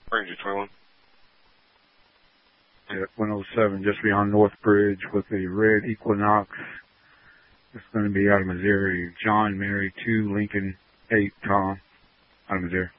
Ranger 21. At 107, just beyond North Bridge with the red Equinox. It's going to be out of Missouri. John, Mary 2, Lincoln 8, Tom, out of Missouri.